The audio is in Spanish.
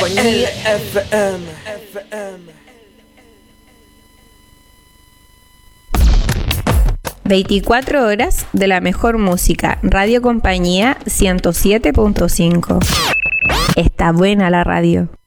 LFM. 24 horas de la mejor música. Radio Compañía 107.5. Está buena la radio.